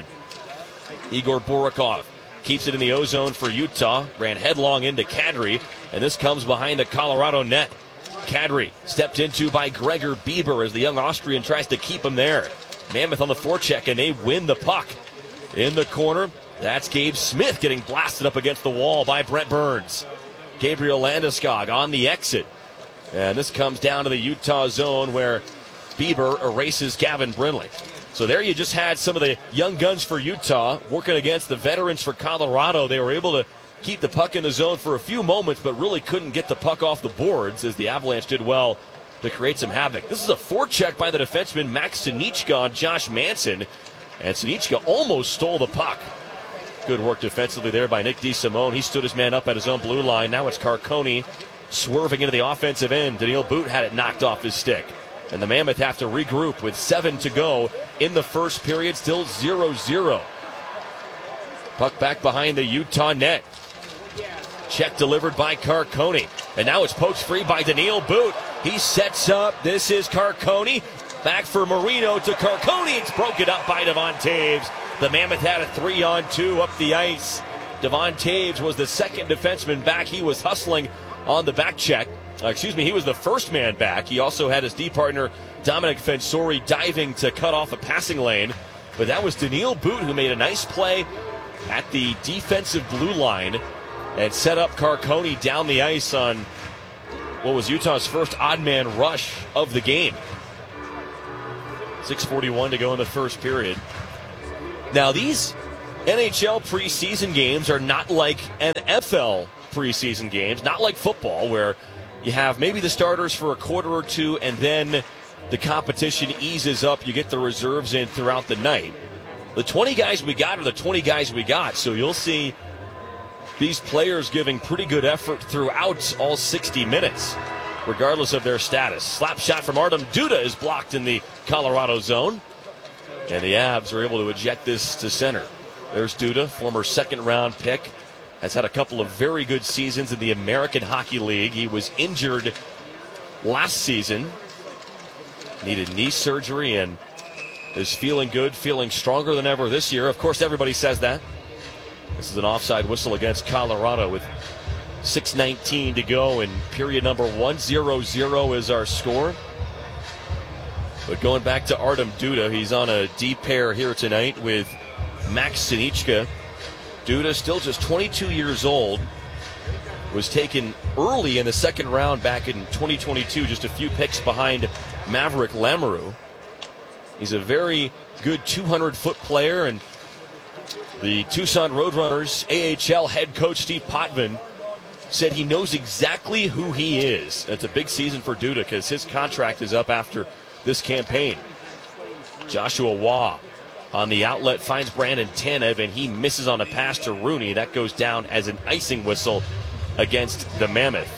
Igor Borokov keeps it in the O-zone for Utah. Ran headlong into Kadri, and this comes behind the Colorado net. Kadri stepped into by Gregor Bieber as the young Austrian tries to keep him there. Mammoth on the forecheck, and they win the puck. In the corner, that's Gabe Smith getting blasted up against the wall by Brent Burns. Gabriel Landeskog on the exit. And this comes down to the Utah zone where Bieber erases Gavin Brindley. So there you just had some of the young guns for Utah working against the veterans for Colorado. They were able to keep the puck in the zone for a few moments, but really couldn't get the puck off the boards as the Avalanche did well to create some havoc. This is a forecheck by the defenseman Max Sinichka on Josh Manson, and Sinichka almost stole the puck. Good work defensively there by Nick DeSimone. He stood his man up at his own blue line. Now it's Carcone swerving into the offensive end. Daniil Boot had it knocked off his stick. And the Mammoth have to regroup with 7 to go in the first period, still 0-0. Puck back behind the Utah net. Check delivered by Carcone. And now it's poked free by Daniil Boot. He sets up. This is Carcone. Back for Marino to Carcone. It's broken up by Devon Toews. The Mammoth had a 3-on-2 up the ice. Devon Toews was the second defenseman back. He was hustling on the back check. He was the first man back. He also had his D partner, Dominic Fensori, diving to cut off a passing lane. But that was Daniil Boot who made a nice play at the defensive blue line and set up Carcone down the ice on what was Utah's first odd man rush of the game. 6:41 to go in the first period. Now, these NHL preseason games are not like NFL preseason games, not like football, where you have maybe the starters for a quarter or two, and then the competition eases up. You get the reserves in throughout the night. The 20 guys we got are the 20 guys we got, so you'll see these players giving pretty good effort throughout all 60 minutes, regardless of their status. Slap shot from Artem Duda is blocked in the Colorado zone, and the Avs are able to eject this to center. There's Duda, former second-round pick, has had a couple of very good seasons in the American Hockey League. He was injured last season, needed knee surgery, and is feeling good, feeling stronger than ever this year. Of course, everybody says that. This is an offside whistle against Colorado with 6:19 to go in period number 1. 0-0 is our score. But going back to Artem Duda, he's on a deep pair here tonight with Max Sinichka. Duda, still just 22 years old, was taken early in the second round back in 2022, just a few picks behind Maverick Lamoureux. He's a very good 200-foot player, and the Tucson Roadrunners AHL head coach Steve Potvin said he knows exactly who he is. It's a big season for Duda because his contract is up after this campaign. Joshua Waugh on the outlet finds Brandon Tanev, and he misses on a pass to Rooney. That goes down as an icing whistle against the Mammoth.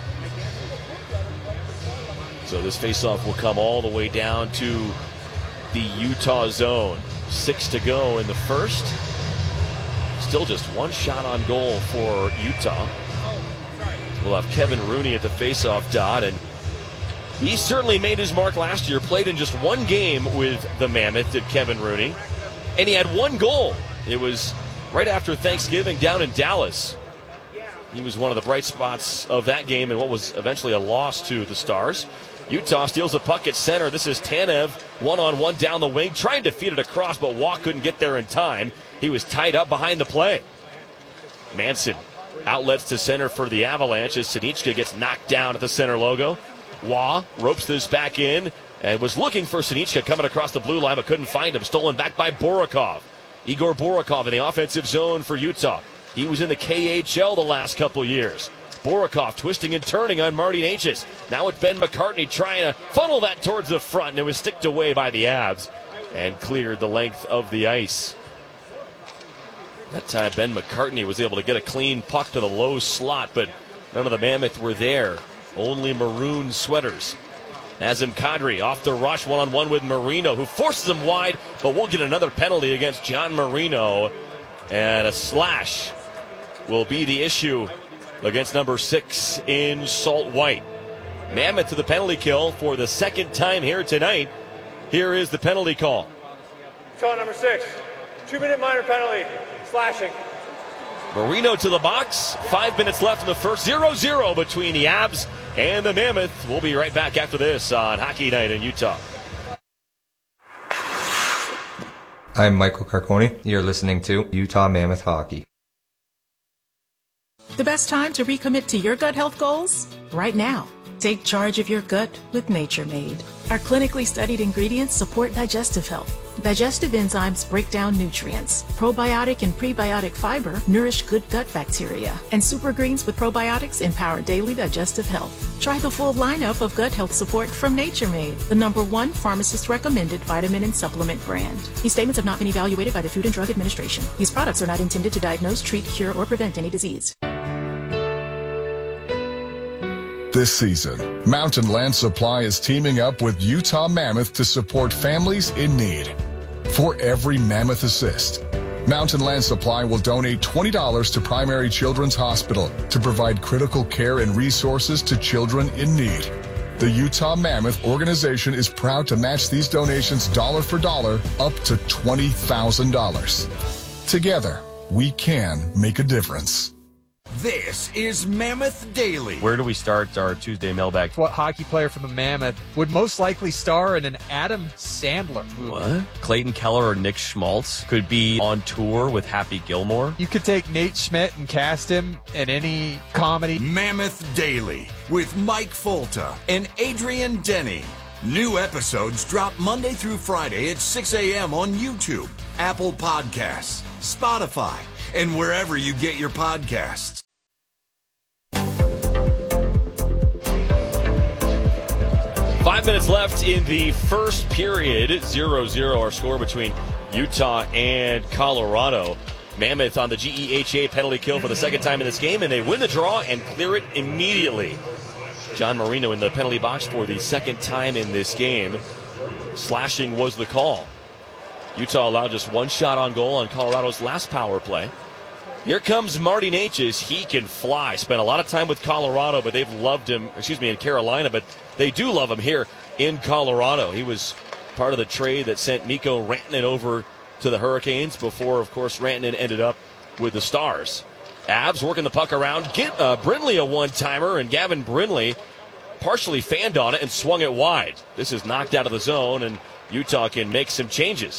So this faceoff will come all the way down to the Utah zone. 6 to go in the first. Still just one shot on goal for Utah. We'll have Kevin Rooney at the faceoff dot, and he certainly made his mark last year. Played in just one game with the Mammoth, did Kevin Rooney. And he had one goal. It was right after Thanksgiving down in Dallas. He was one of the bright spots of that game and what was eventually a loss to the Stars. Utah steals a puck at center. This is Tanev, one-on-one down the wing, trying to feed it across, but Waugh couldn't get there in time. He was tied up behind the play. Manson outlets to center for the Avalanche as Sinichka gets knocked down at the center logo. Waugh ropes this back in and was looking for Sinichka coming across the blue line, but couldn't find him. Stolen back by Borokov. Igor Borokov in the offensive zone for Utah. He was in the KHL the last couple years. Borokov twisting and turning on Marty Necas. Now it's Ben McCartney trying to funnel that towards the front, and it was sticked away by the Avs and cleared the length of the ice. That time Ben McCartney was able to get a clean puck to the low slot, but none of the Mammoth were there. Only maroon sweaters. Nazem Kadri off the rush, one-on-one with Marino, who forces him wide, but we'll get another penalty against John Marino. And a slash will be the issue against number 6 in Salt White. Mammoth to the penalty kill for the second time here tonight. Here is the penalty call. Call number 6, 2-minute minor penalty, slashing. Marino to the box. 5 minutes left in the first. 0-0 between the Avs and the Mammoth. We'll be right back after this on Hockey Night in Utah. I'm Michael Carcone. You're listening to Utah Mammoth Hockey. The best time to recommit to your gut health goals? Right now. Take charge of your gut with Nature Made. Our clinically studied ingredients support digestive health. Digestive enzymes break down nutrients. Probiotic and prebiotic fiber nourish good gut bacteria. And super greens with probiotics empower daily digestive health. Try the full lineup of gut health support from Nature Made, the #1 pharmacist-recommended vitamin and supplement brand. These statements have not been evaluated by the Food and Drug Administration. These products are not intended to diagnose, treat, cure, or prevent any disease. This season, Mountain Land Supply is teaming up with Utah Mammoth to support families in need. For every Mammoth assist, Mountain Land Supply will donate $20 to Primary Children's Hospital to provide critical care and resources to children in need. The Utah Mammoth organization is proud to match these donations dollar for dollar up to $20,000. Together, we can make a difference. This is Mammoth Daily. Where do we start our Tuesday mailbag? What hockey player from the Mammoth would most likely star in an Adam Sandler movie? What? Clayton Keller or Nick Schmaltz could be on tour with Happy Gilmore. You could take Nate Schmidt and cast him in any comedy. Mammoth Daily with Mike Folta and Adrian Denny. New episodes drop Monday through Friday at 6 a.m. on YouTube, Apple Podcasts, Spotify, and wherever you get your podcasts. 5 minutes left in the first period. 0-0 our score between Utah and Colorado. Mammoth on the GEHA penalty kill for the second time in this game, and they win the draw and clear it immediately. John Marino in the penalty box for the second time in this game. Slashing was the call. Utah allowed just one shot on goal on Colorado's last power play. Here comes Marty Necas. He can fly. Spent a lot of time with Colorado, but they've loved him, in Carolina, but they do love him here in Colorado. He was part of the trade that sent Mikko Rantanen over to the Hurricanes before, of course, Rantanen ended up with the Stars. Avs working the puck around. Get Brindley a one-timer, and Gavin Brindley partially fanned on it and swung it wide. This is knocked out of the zone, and Utah can make some changes.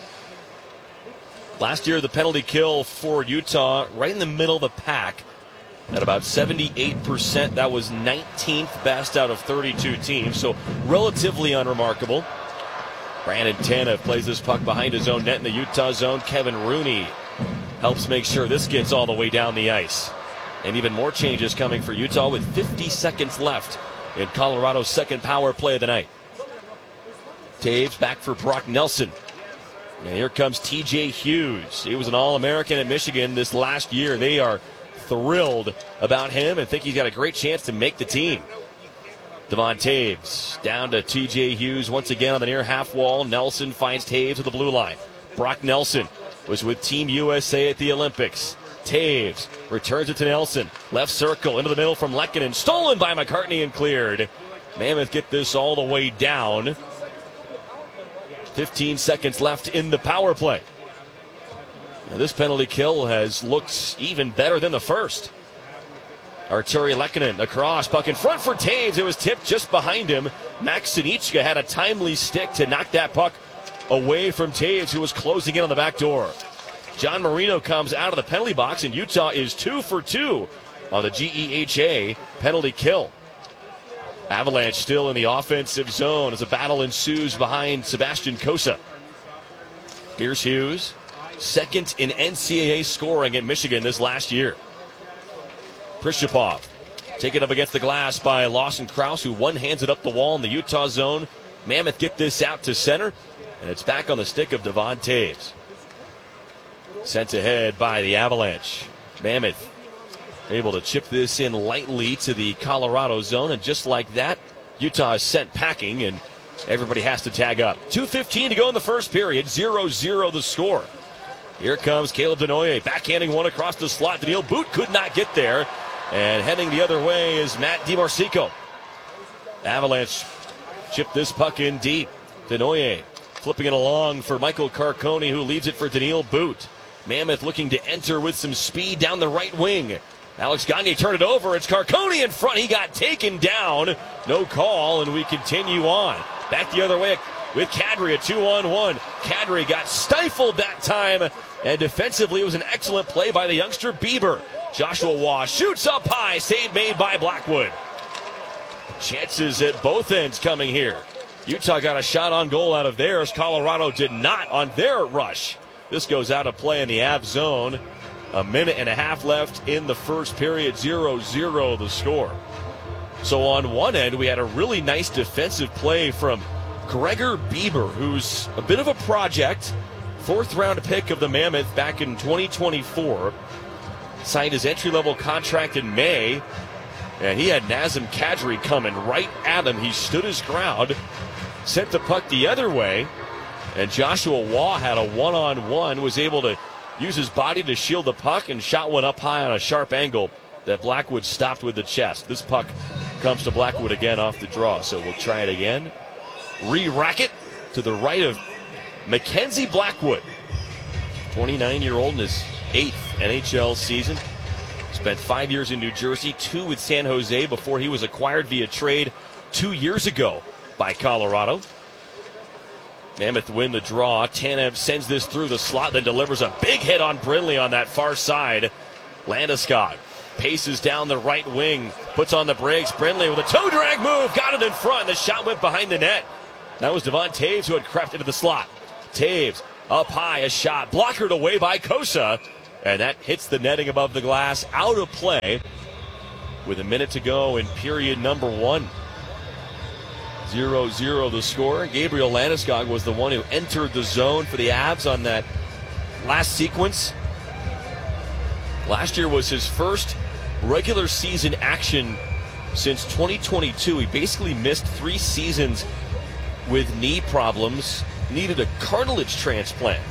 Last year, the penalty kill for Utah right in the middle of the pack at about 78%. That was 19th best out of 32 teams, so relatively unremarkable. Brandon Tanev plays this puck behind his own net in the Utah zone. Kevin Rooney helps make sure this gets all the way down the ice. And even more changes coming for Utah with 50 seconds left in Colorado's second power play of the night. Taves back for Brock Nelson. And here comes TJ Hughes. He was an All-American at Michigan this last year. They are thrilled about him and think he's got a great chance to make the team. Devon Taves down to TJ Hughes once again on the near half wall. Nelson finds Taves at the blue line. Brock Nelson was with Team USA at the Olympics. Taves returns it to Nelson. Left circle into the middle from Lehkonen. Stolen by McCartney and cleared. Mammoth get this all the way down. 15 seconds left in the power play. Now this penalty kill has looked even better than the first. Arturi Lehkonen across, puck in front for Taves. It was tipped just behind him. Max Sinichka had a timely stick to knock that puck away from Taves, who was closing in on the back door. John Marino comes out of the penalty box, and Utah is 2 for 2 on the GEHA penalty kill. Avalanche still in the offensive zone as a battle ensues behind Sebastian Cossa. Here's Hughes, second in NCAA scoring at Michigan this last year. Prishapov taken up against the glass by Lawson Krause, who one-hands it up the wall in the Utah zone. Mammoth get this out to center, and it's back on the stick of Devon Taves. Sent ahead by the Avalanche. Mammoth able to chip this in lightly to the Colorado zone, and just like that, Utah is sent packing, and everybody has to tag up. 2:15 to go in the first period, 0-0 the score. Here comes Caleb Denoye, backhanding one across the slot. Daniil Boot could not get there, and heading the other way is Matt DiMarsico. Avalanche chip this puck in deep. Denoye flipping it along for Michael Carcone, who leaves it for Daniil Boot. Mammoth looking to enter with some speed down the right wing. Alex Gagne turned it over. It's Carcone in front. He got taken down. No call, and we continue on. Back the other way with Kadri, a 2-on-1. Kadri got stifled that time, and defensively it was an excellent play by the youngster Bieber. Joshua Waugh shoots up high. Save made by Blackwood. Chances at both ends coming here. Utah got a shot on goal out of theirs. Colorado did not on their rush. This goes out of play in the Av zone. A minute and a half left in the first period, 0-0 the score. So on one end, we had a really nice defensive play from Gregor Bieber, who's a bit of a project. Fourth-round pick of the Mammoth back in 2024. Signed his entry-level contract in May. And he had Nazem Kadri coming right at him. He stood his ground, sent the puck the other way, and Joshua Waugh had a one-on-one, was able to use his body to shield the puck and shot one up high on a sharp angle that Blackwood stopped with the chest. This puck comes to Blackwood again off the draw, so we'll try it again. Re-rack it to the right of Mackenzie Blackwood, 29-year-old in his 8th NHL season. Spent 5 years in New Jersey, 2 with San Jose before he was acquired via trade 2 years ago by Colorado. Mammoth win the draw. Tanev sends this through the slot, then delivers a big hit on Brindley on that far side. Landeskog paces down the right wing, puts on the brakes. Brindley with a toe drag move, got it in front. The shot went behind the net. That was Devon Taves who had crept into the slot. Taves up high, a shot blockered away by Kosa, and that hits the netting above the glass, out of play with a minute to go in period number 1. 0-0 the score. Gabriel Landeskog was the one who entered the zone for the Avs on that last sequence. Last year was his first regular season action since 2022. He basically missed 3 seasons with knee problems, needed a cartilage transplant.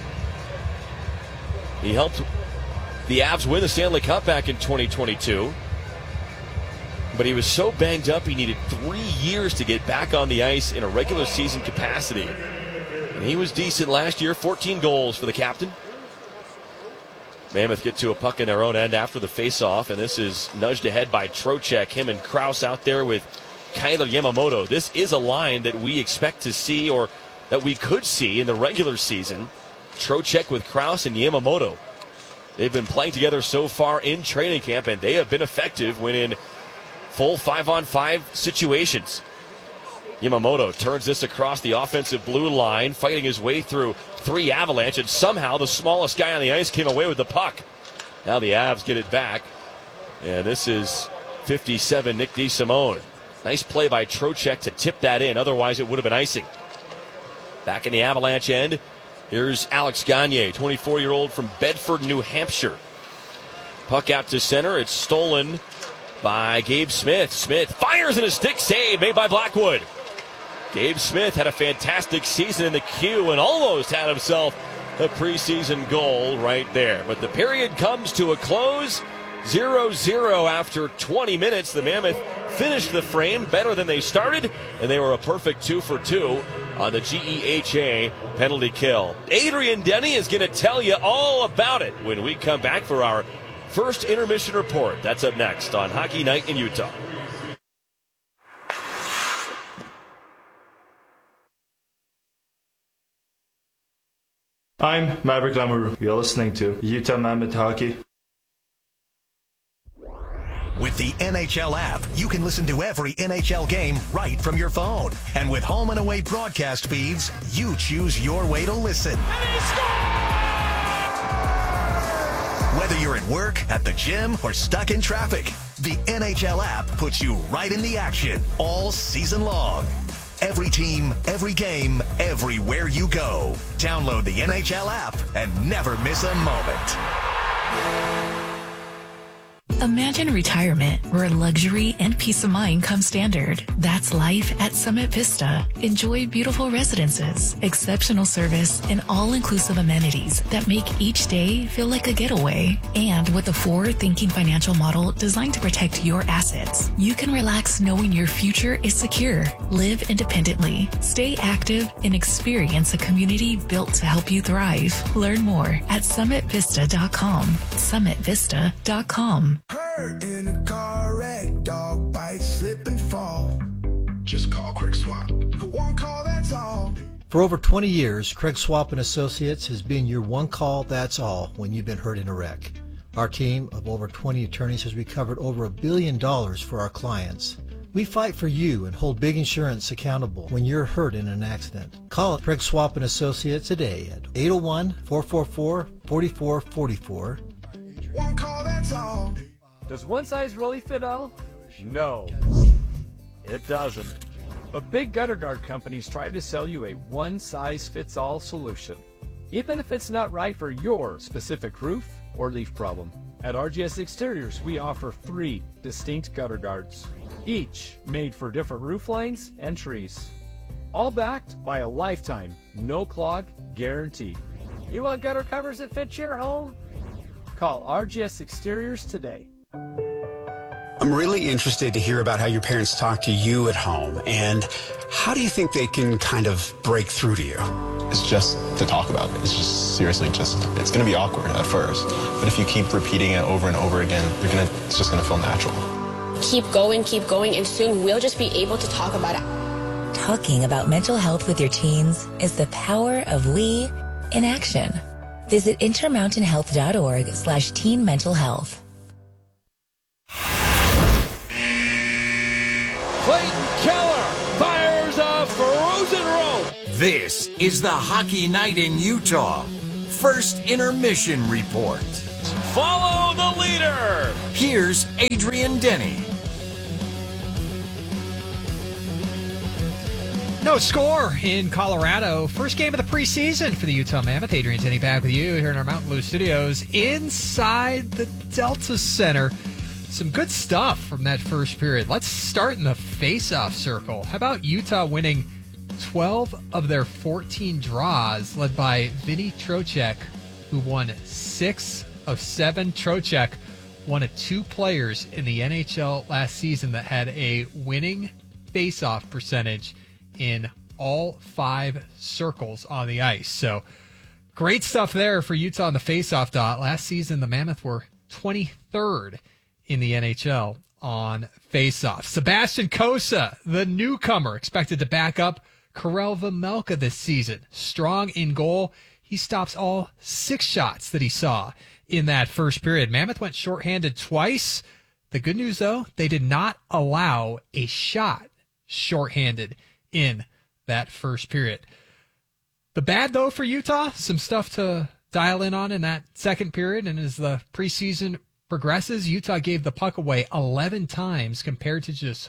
He helped the Avs win the Stanley Cup back in 2022, but he was so banged up he needed 3 years to get back on the ice in a regular season capacity. And he was decent last year, 14 goals for the captain. Mammoth get to a puck in their own end after the faceoff, and this is nudged ahead by Trocheck. Him and Krause out there with Kailer Yamamoto. This is a line that we expect to see, or that we could see in the regular season. Trocheck with Krause and Yamamoto. They've been playing together so far in training camp, and they have been effective when in full 5-on-5 situations. Yamamoto turns this across the offensive blue line, fighting his way through 3 Avalanche, and somehow the smallest guy on the ice came away with the puck. Now the Avs get it back, and this is 57 Nick DeSimone. Nice play by Trocheck to tip that in, otherwise it would have been icing. Back in the Avalanche end, here's Alex Gagne, 24-year-old from Bedford, New Hampshire. Puck out to center, it's stolen by Gabe Smith. Smith fires in a stick save made by Blackwood. Gabe Smith had a fantastic season in the Q and almost had himself a preseason goal right there. But the period comes to a close. 0-0 after 20 minutes. The Mammoth finished the frame better than they started, and they were a perfect 2 for 2 on the GEHA penalty kill. Adrian Denny is going to tell you all about it when we come back for our first intermission report. That's up next on Hockey Night in Utah. I'm Maverick Lamoureux. You're listening to Utah Mammoth Hockey. With the NHL app, you can listen to every NHL game right from your phone. And with home and away broadcast feeds, you choose your way to listen. Whether you're at work, at the gym, or stuck in traffic, the NHL app puts you right in the action all season long. Every team, every game, everywhere you go. Download the NHL app and never miss a moment. Imagine retirement where luxury and peace of mind come standard. That's life at Summit Vista. Enjoy beautiful residences, exceptional service, and all-inclusive amenities that make each day feel like a getaway. And with a forward-thinking financial model designed to protect your assets, you can relax knowing your future is secure. Live independently, stay active, and experience a community built to help you thrive. Learn more at summitvista.com. summitvista.com. Hurt in a car wreck, dog bite, slip and fall. Just call Quick Swap. For one call, that's all. For over 20 years, Craig Swap & Associates has been your one call, that's all, when you've been hurt in a wreck. Our team of over 20 attorneys has recovered over $1 billion for our clients. We fight for you and hold big insurance accountable when you're hurt in an accident. Call Craig Swap & Associates today at 801-444-4444. One call, that's all. Does one size really fit all? No, it doesn't. But big gutter guard companies try to sell you a one-size-fits-all solution, even if it's not right for your specific roof or leaf problem. At RGS Exteriors, we offer 3 distinct gutter guards, each made for different roof lines and trees. All backed by a lifetime, no-clog guarantee. You want gutter covers that fit your home? Call RGS Exteriors today. I'm really interested to hear about how your parents talk to you at home, and how do you think they can kind of break through to you? It's just to talk about it. It's just seriously it's going to be awkward at first. But if you keep repeating it over and over again, it's just going to feel natural. Keep going, and soon we'll just be able to talk about it. Talking about mental health with your teens is the power of we in action. Visit intermountainhealth.org/teen mental health. Clayton Keller fires a frozen rope. This is the Hockey Night in Utah first intermission report. Follow the leader. Here's Adrian Denny. No score in Colorado. First game of the preseason for the Utah Mammoth. Adrian Denny back with you here in our Mountain Blue Studios inside the Delta Center. Some good stuff from that first period. Let's start in the face-off circle. How about Utah winning 12 of their 14 draws, led by Vinny Trocheck, who won 6 of 7. Trocheck, one of 2 players in the NHL last season that had a winning face-off percentage in all 5 circles on the ice. So great stuff there for Utah on the face-off dot. Last season, the Mammoth were 23rd in the NHL on face-off. Sebastian Cossa, the newcomer, expected to back up Karel Vejmelka this season. Strong in goal. He stops all 6 shots that he saw in that first period. Mammoth went shorthanded twice. The good news, though, they did not allow a shot shorthanded in that first period. The bad, though, for Utah, some stuff to dial in on in that second period. And as the preseason progresses, Utah gave the puck away 11 times compared to just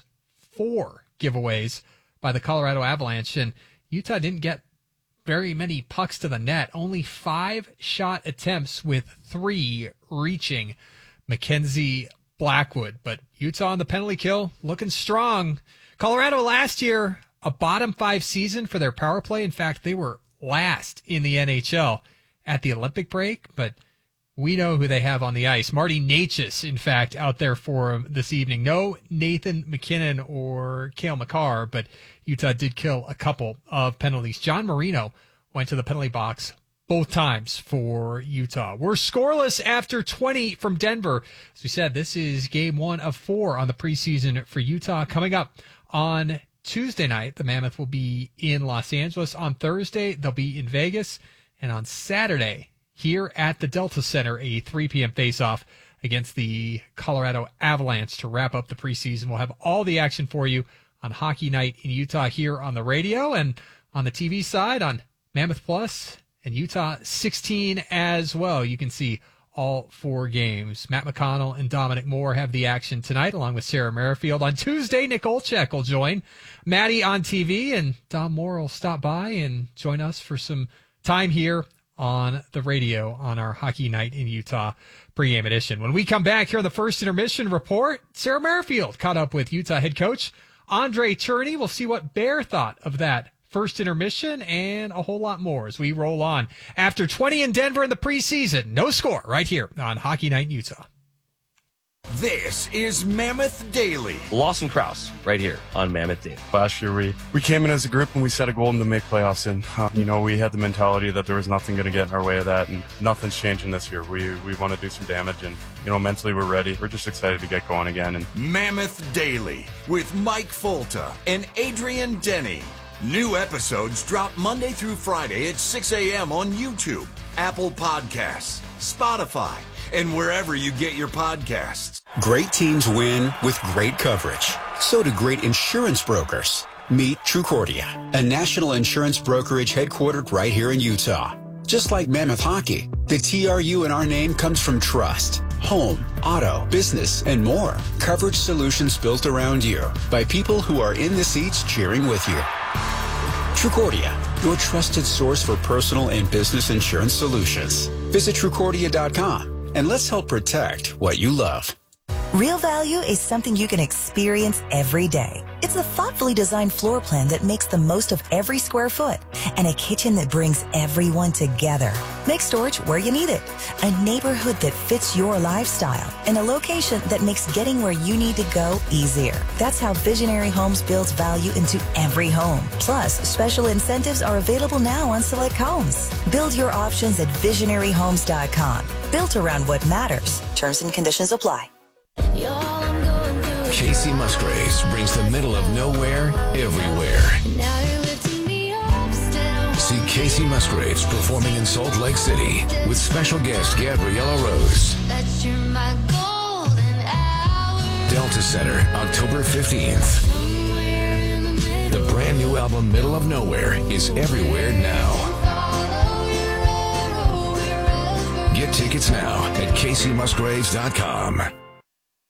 4 giveaways by the Colorado Avalanche. And Utah didn't get very many pucks to the net. Only 5 shot attempts with 3 reaching Mackenzie Blackwood. But Utah on the penalty kill looking strong. Colorado last year, a bottom 5 season for their power play. In fact, they were last in the NHL at the Olympic break, but we know who they have on the ice. Marty Necas, in fact, out there for him this evening. No Nathan McKinnon or Cale Makar, but Utah did kill a couple of penalties. John Marino went to the penalty box both times for Utah. We're scoreless after 20 from Denver. As we said, this is game 1 of 4 on the preseason for Utah. Coming up on Tuesday night, the Mammoth will be in Los Angeles. On Thursday, they'll be in Vegas. And on Saturday, here at the Delta Center, a 3 p.m. face-off against the Colorado Avalanche to wrap up the preseason. We'll have all the action for you on Hockey Night in Utah here on the radio and on the TV side on Mammoth Plus and Utah 16 as well. You can see all 4 games. Matt McConnell and Dominic Moore have the action tonight, along with Sarah Merrifield. On Tuesday, Nick Olchek will join Maddie on TV, and Dom Moore will stop by and join us for some time here on the radio on our Hockey Night in Utah pregame edition. When we come back here on the first intermission report, Sarah Merrifield caught up with Utah head coach Andre Tourigny. We'll see what Bear thought of that first intermission and a whole lot more as we roll on. After 20 in Denver in the preseason, no score right here on Hockey Night in Utah. This is Mammoth Daily. Lawson Krause right here on Mammoth Daily. Last year, we came in as a group and we set a goal to make playoffs. And, we had the mentality that there was nothing going to get in our way of that. And nothing's changing this year. We want to do some damage. And, mentally we're ready. We're just excited to get going again. And Mammoth Daily with Mike Folta and Adrian Denny. New episodes drop Monday through Friday at 6 a.m. on YouTube, Apple Podcasts, Spotify, and wherever you get your podcasts. Great teams win with great coverage. So do great insurance brokers. Meet Trucordia, a national insurance brokerage headquartered right here in Utah. Just like Mammoth Hockey, the TRU in our name comes from trust, home, auto, business, and more. Coverage solutions built around you by people who are in the seats cheering with you. Trucordia, your trusted source for personal and business insurance solutions. Visit Trucordia.com. and let's help protect what you love. Real value is something you can experience every day. It's a thoughtfully designed floor plan that makes the most of every square foot and a kitchen that brings everyone together. Make storage where you need it. A neighborhood that fits your lifestyle and a location that makes getting where you need to go easier. That's how Visionary Homes builds value into every home. Plus, special incentives are available now on select homes. Build your options at visionaryhomes.com. Built around what matters. Terms and conditions apply. Casey Musgraves brings the middle of nowhere everywhere. See Casey Musgraves performing in Salt Lake City with special guest Gabriella Rose. Delta Center, October 15th. The brand new album Middle of Nowhere is everywhere now. Get tickets now at CaseyMusgraves.com.